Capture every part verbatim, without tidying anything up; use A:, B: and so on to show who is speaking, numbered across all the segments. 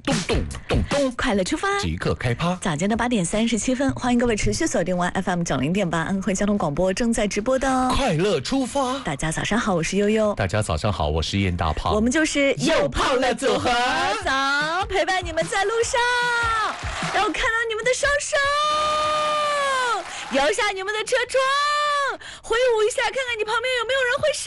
A: 咚咚咚咚，
B: 快乐出发，
A: 即刻开趴。
B: 早间的八点三十七分，欢迎各位持续锁定完 F M 九零点八安徽交通广播正在直播的
A: 快乐出发。
B: 大家早上好，我是悠悠。
A: 大家早上好，我是燕大胖。
B: 我们就是
A: 又胖了组合，
B: 早陪伴你们在路上，让我看到你们的双手，摇下你们的车窗，挥舞一下，看看你旁边有没有人挥手。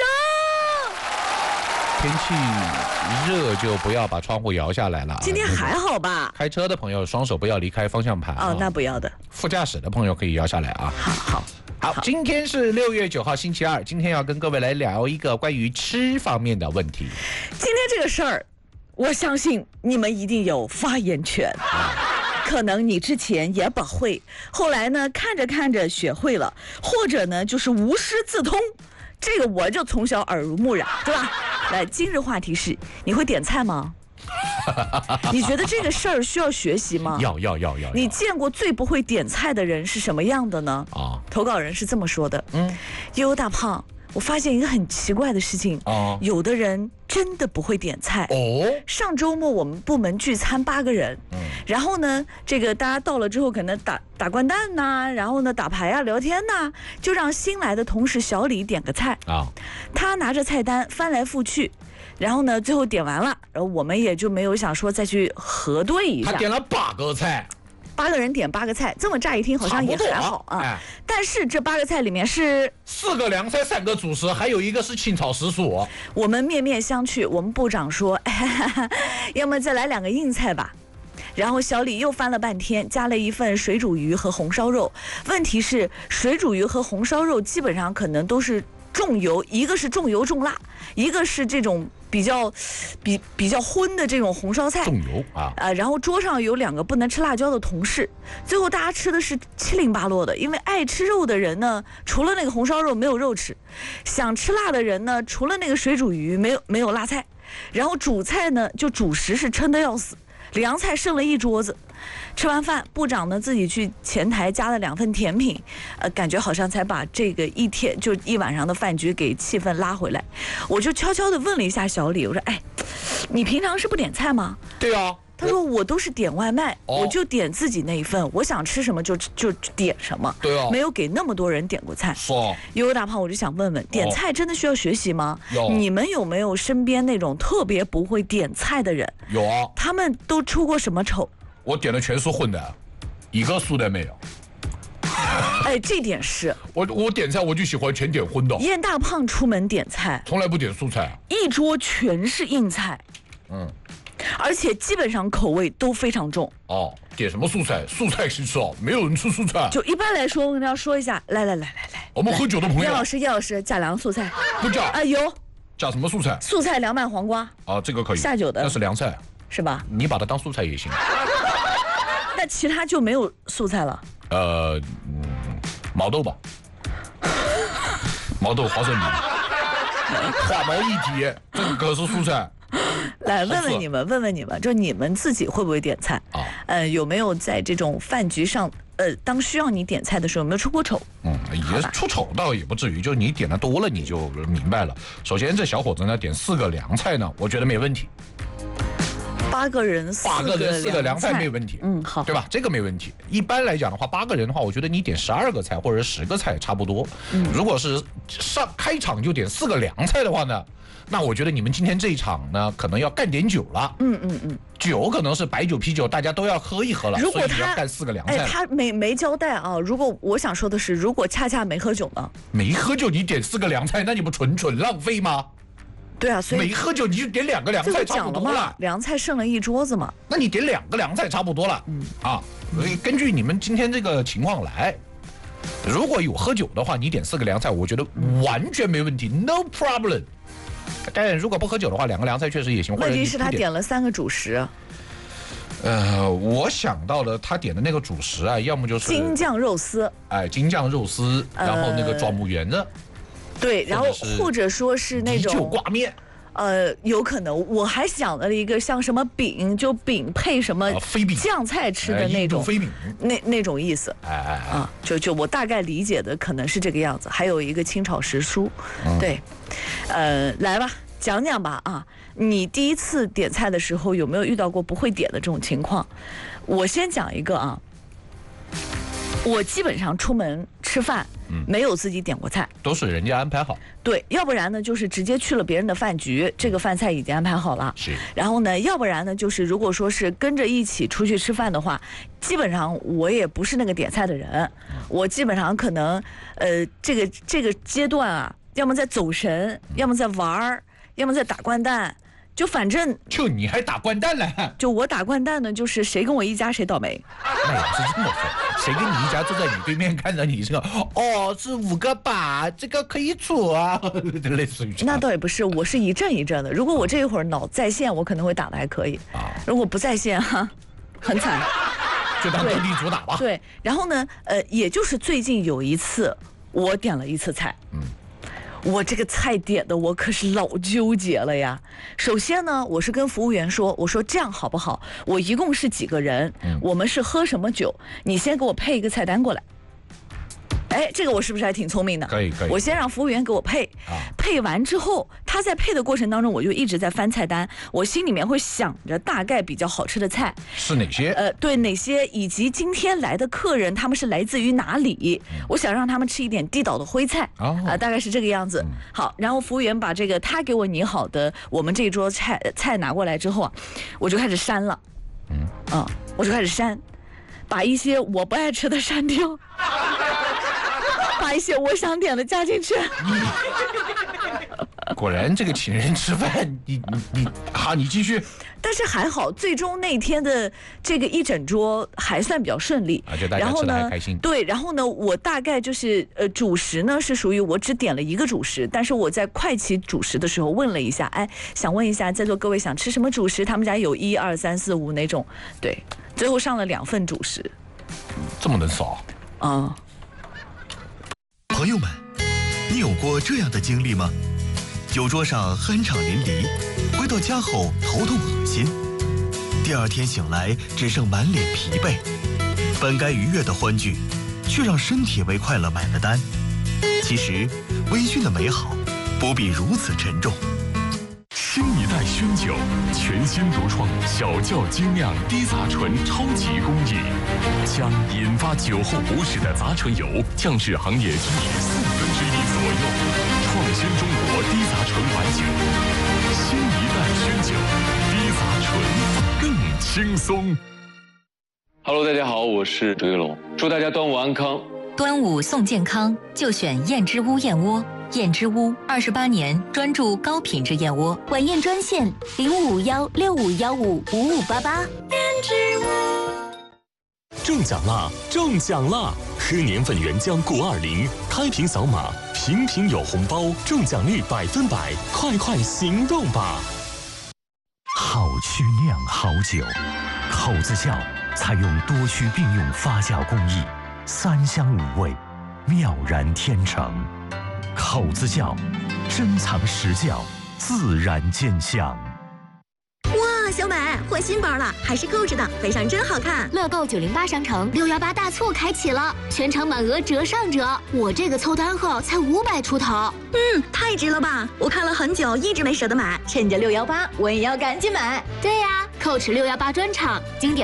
A: 天气热就不要把窗户摇下来了。
B: 今天还好吧？
A: 开车的朋友双手不要离开方向盘
B: 哦，那不要的。
A: 副驾驶的朋友可以摇下来啊。
B: 好好。
A: 好，今天是六月九号星期二，今天要跟各位来聊一个关于吃方面的问题。
B: 今天这个事儿，我相信你们一定有发言权。可能你之前也不会，后来呢看着看着学会了，或者呢就是无师自通。这个我就从小耳濡目染，对吧？来，今日话题是：你会点菜吗？你觉得这个事儿需要学习吗？
A: 要要要要。
B: 你见过最不会点菜的人是什么样的呢？啊，投稿人是这么说的：嗯，悠悠大胖，我发现一个很奇怪的事情啊，有的人真的不会点菜哦。上周末我们部门聚餐八个人，嗯，然后呢，这个大家到了之后可能打打掼蛋呐，然后呢打牌啊聊天呐，就让新来的同事小李点个菜啊，他拿着菜单翻来覆去。然后呢，最后点完了，然后我们也就没有想说再去核对一下。
A: 他点了八个菜，
B: 八个人点八个菜，这么乍一听好像也还好啊。哎、但是这八个菜里面是
A: 四个凉菜，三个主食，还有一个是清炒时蔬。
B: 我们面面相觑，我们部长说，哎、要么再来两个硬菜吧。然后小李又翻了半天，加了一份水煮鱼和红烧肉。问题是，水煮鱼和红烧肉基本上可能都是重油，一个是重油重辣，一个是这种比较比比较荤的这种红烧菜，
A: 重油啊，
B: 呃，然后桌上有两个不能吃辣椒的同事，最后大家吃的是七零八落的，因为爱吃肉的人呢，除了那个红烧肉没有肉吃，想吃辣的人呢，除了那个水煮鱼没有没有辣菜，然后主菜呢就主食是撑得要死。凉菜剩了一桌子，吃完饭，部长呢自己去前台加了两份甜品，呃，感觉好像才把这个一天就一晚上的饭局给气氛拉回来。我就悄悄地问了一下小李，我说：“哎，你平常是不点菜吗？”
A: 对啊。
B: 他说：“我都是点外卖，哦、我就点自己那一份，我想吃什么就就点什么，
A: 对啊，
B: 没有给那么多人点过菜。”
A: 是啊。
B: 悠悠大胖，我就想问问，点菜真的需要学习吗？
A: 有。
B: 你们有没有身边那种特别不会点菜的人？
A: 有啊。
B: 他们都出过什么丑？
A: 我点的全是荤的，一个素的没有。
B: 哎，这点是
A: 我我点菜我就喜欢全点荤的。
B: 燕大胖出门点菜，
A: 从来不点素菜，
B: 一桌全是硬菜。嗯。而且基本上口味都非常重
A: 哦。点什么素菜？素菜谁吃哦？没有人吃素菜。
B: 就一般来说，我跟大家说一下，来来来来来，
A: 我们喝酒的朋友，
B: 叶老师，叶老师加凉素菜
A: 不加
B: 啊？有
A: 加什么素菜？
B: 素菜凉拌黄瓜
A: 啊，这个可以
B: 下酒的，
A: 那是凉菜
B: 是吧？
A: 你把它当素菜也行。
B: 那其他就没有素菜了。
A: 呃，嗯，毛豆吧，毛豆花生米，花毛一体，这个可是素菜。
B: 来问问你们，问问你们，就你们自己会不会点菜啊？呃，有没有在这种饭局上，呃，当需要你点菜的时候，有没有出过丑？
A: 嗯，也出丑倒也不至于，就是你点的多了，你就明白了。首先，这小伙子呢点四个凉菜呢，我觉得没问题。
B: 八个人，
A: 八个人四个凉菜没问题，
B: 嗯，好，
A: 对吧？这个没问题。一般来讲的话，八个人的话，我觉得你点十二个菜或者十个菜差不多。嗯，如果是上开场就点四个凉菜的话呢？那我觉得你们今天这一场呢，可能要干点酒了。嗯嗯嗯，酒可能是白酒、啤酒，大家都要喝一喝了。
B: 如果
A: 他要干四个凉菜，
B: 哎，他没没交代啊。如果我想说的是，如果恰恰没喝酒呢？
A: 没喝酒你点四个凉菜，那你不纯纯浪费吗？
B: 对啊，所以
A: 没喝酒你就点两个凉菜差不多了。
B: 凉菜剩了一桌子嘛，
A: 那你点两个凉菜差不多了。嗯啊，所以根据你们今天这个情况来。如果有喝酒的话，你点四个凉菜，我觉得完全没问题 ，no problem。但如果不喝酒的话，两个凉菜确实也行。
B: 问题是他点了三个主食。
A: 呃，我想到了他点的那个主食啊，要么就是
B: 京酱肉丝，
A: 哎，京酱肉丝，然后那个抓木圆子，
B: 对，然后或者说是那种
A: 啤酒挂面。
B: 呃，有可能，我还想了一个像什么饼，就饼配什么酱菜吃的那种，
A: 飞饼，
B: 那那种意思。
A: 哎哎
B: 啊，就就我大概理解的可能是这个样子。还有一个清炒时蔬，对，呃，来吧， 讲讲吧啊，你第一次点菜的时候有没有遇到过不会点的这种情况？我先讲一个啊，我基本上出门吃饭，嗯，没有自己点过菜，
A: 都是人家安排好。
B: 对，要不然呢就是直接去了别人的饭局，这个饭菜已经安排好了。
A: 是。
B: 然后呢，要不然呢就是如果说是跟着一起出去吃饭的话，基本上我也不是那个点菜的人，我基本上可能呃这个这个阶段啊，要么在走神，要么在玩儿，要么在打掼蛋。就反正
A: 就你还打掼蛋了？
B: 就我打掼蛋呢，就是谁跟我一家谁倒霉。
A: 那也是这么说，谁跟你一家坐在你对面看着你这个，哦，是五个吧，这个可以煮啊，类似于这样。
B: 那倒也不是，我是一阵一阵的。如果我这一会儿脑在线，我可能会打得还可以啊。如果不在线哈，很惨。
A: 就当斗地主打吧。
B: 对，然后呢，呃，也就是最近有一次，我点了一次菜。嗯。我这个菜点的我可是老纠结了呀。首先呢，我是跟服务员说，我说这样好不好？我一共是几个人，嗯、我们是喝什么酒？你先给我配一个菜单过来。哎，这个我是不是还挺聪明的？
A: 可以可以。
B: 我先让服务员给我配，啊、配完之后，他在配的过程当中，我就一直在翻菜单，我心里面会想着大概比较好吃的菜
A: 是哪些？
B: 呃，对，哪些，以及今天来的客人他们是来自于哪里？嗯、我想让他们吃一点地道的徽菜啊、哦呃，大概是这个样子。嗯、好，然后服务员把这个他给我拟好的我们这一桌菜菜拿过来之后啊，我就开始删了，嗯啊，我就开始删，把一些我不爱吃的删掉。把一些我想点的加进去。
A: 果然，这个请人吃饭，你你你，好，你继续。
B: 但是还好，最终那天的这个一整桌还算比较顺利，
A: 啊，就大家吃得还开心。
B: 对，然后呢，我大概就是呃，主食呢是属于我只点了一个主食，但是我在快起主食的时候问了一下，哎，想问一下在座各位想吃什么主食？他们家有一二三四五那种，对，最后上了两份主食。
A: 这么能扫？
B: 嗯。
C: 朋友们，你有过这样的经历吗？酒桌上酣畅淋漓，回到家后头痛恶心，第二天醒来只剩满脸疲惫，本该愉悦的欢聚，却让身体为快乐买了单。其实，微醺的美好不必如此沉重。
D: 新一代熏酒，全新独创小窖精酿低杂醇超级工艺，将引发酒后不适的杂醇油降至行业低于四分之一左右，创新中国低杂醇白酒。新一代熏酒，低杂醇更轻松。
E: Hello， 大家好，我是周跃龙，祝大家端午安康。
F: 端午送健康，就选燕之屋燕窝。燕之屋二十八年专注高品质燕窝，
G: 晚宴专线零五五幺六五幺五五五八八。燕之屋
D: 中奖啦！中奖啦！喝年份原浆谷二零，开瓶扫码，瓶瓶有红包，中奖率百分百，快快行动吧！
H: 好曲酿好酒，口子窖采用多区并用发酵工艺，三香五味，妙然天成。口子窖，珍藏实窖，自然见香。
G: 哇，小美换新包了，还是购置的，配上真好看。乐购九零八商城六幺八大促开启了，全场满额折上折。我这个凑单后才五百出头，嗯，太值了吧！我看了很久，一直没舍得买，趁着六幺八，我也要赶紧买。对呀，Coach 六幺八专场经典。